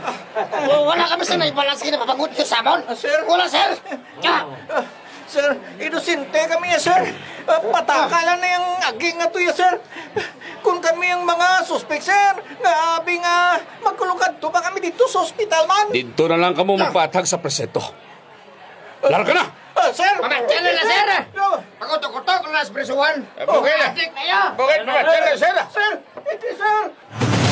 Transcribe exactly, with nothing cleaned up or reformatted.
Wala kami sa naibalans kayo na mapagod ko sa amon. Ah, sir? Wala, sir. Ah. Ah, sir, inosente kami ya, sir. Ah, patakalan na yung aging nga to ya, sir. Kung kami yung mga suspect, sir, nga abi nga magkulungkad to pa kami dito sa ospital man. Dito na lang kamo magpatag sa preseto. Lara ka na! Ah, sir! Mamatyan na, sir. No. Pagutok-utok na sa presuhan. Okay na. Adik na yan. Bakit mamatyan na, sir? Sir! Hindi, sir!